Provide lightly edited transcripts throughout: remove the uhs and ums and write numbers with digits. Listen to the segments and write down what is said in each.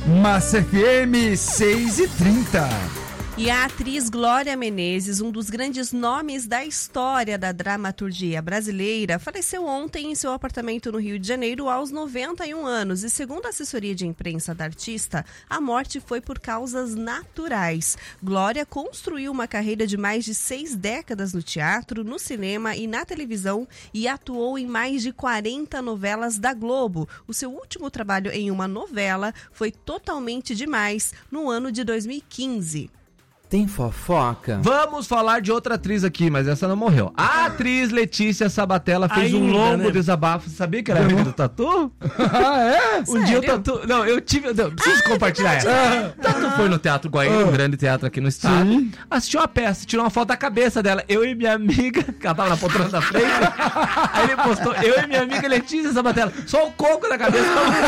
Massa FM 6h30. E a atriz Glória Menezes, um dos grandes nomes da história da dramaturgia brasileira, faleceu ontem em seu apartamento no Rio de Janeiro aos 91 anos. E segundo a assessoria de imprensa da artista, a morte foi por causas naturais. Glória construiu uma carreira de mais de 6 décadas no teatro, no cinema e na televisão e atuou em mais de 40 novelas da Globo. O seu último trabalho em uma novela foi Totalmente Demais, no ano de 2015. Tem fofoca? Vamos falar de outra atriz aqui, mas essa não morreu. A atriz Letícia Sabatella fez um longo desabafo. Você sabia que era amiga do Tatu? É? Um dia o Tatu... Não, eu tive... Não, preciso compartilhar essa. Tatu foi no Teatro Guaíra, um grande teatro aqui no estado. Sim. Assistiu uma peça, tirou uma foto da cabeça dela. Eu e minha amiga, que ela tava na poltrona da frente. Aí ele postou, eu e minha amiga Letícia Sabatella. Só o coco da cabeça.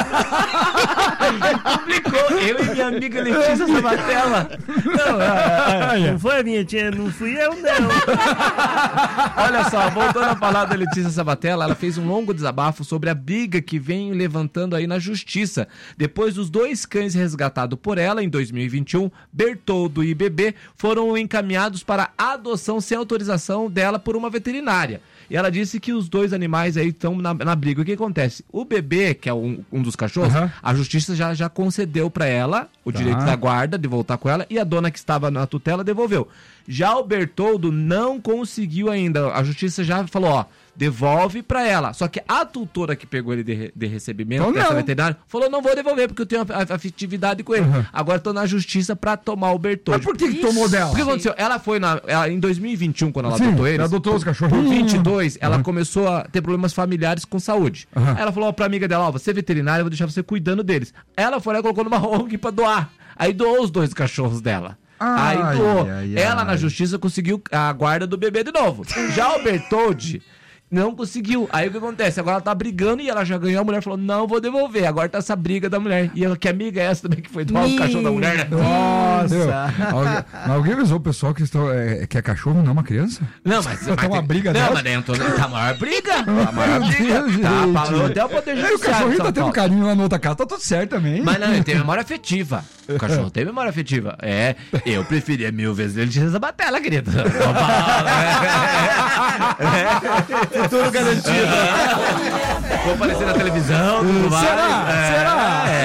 Ele publicou, eu e minha amiga Letícia Sabatella. Não, não foi a minha tia, não fui eu, não. Olha só, voltando a falar da Letícia Sabatella, ela fez um longo desabafo sobre a briga que vem levantando aí na justiça. Depois dos 2 cães resgatados por ela em 2021, Bertoldo e Bebê foram encaminhados para adoção sem autorização dela por uma veterinária. E ela disse que os 2 animais aí estão na briga. O que acontece? O Bebê, que é um dos cachorros, a justiça já concedeu para ela o direito da guarda, de voltar com ela, e a dona que estava na tutela devolveu. Já o Bertoldo não conseguiu ainda. A justiça já falou, ó, devolve pra ela. Só que a tutora que pegou ele de recebimento, dessa veterinária, falou, não vou devolver, porque eu tenho afetividade com ele. Agora tô na justiça pra tomar o Bertoldo. Mas por que tomou dela? O que aconteceu? Ela foi em 2021, quando ela adotou eles. Ela adotou os cachorros. Em 22, ela começou a ter problemas familiares com saúde. Aí ela falou pra amiga dela, ó, você é veterinária, eu vou deixar você cuidando deles. Ela foi lá e colocou numa ONG pra doar. Aí doou os 2 cachorros dela. Aí doou. Ela na justiça conseguiu a guarda do bebê de novo. Já o Bertoldi não conseguiu. Aí o que acontece? Agora ela tá brigando e ela já ganhou. A mulher falou, não vou devolver. Agora tá essa briga da mulher. E ela, que amiga é essa também que foi doar o cachorro da mulher, né? Nossa! Alguém avisou o pessoal que é cachorro, não uma criança? Não, mas tá uma briga dessa? Não, mas dentro tá a maior briga. A maior briga. Tá, falou até o poder judiciário. O cachorrinho tá tendo carinho lá na outra casa, tá tudo certo também. Mas não, ele tem memória afetiva. O cachorro tem memória afetiva. Eu preferia 1000 vezes ele de Sabatella, querido. Futuro garantido. Vou aparecer na televisão, tudo mais. Será?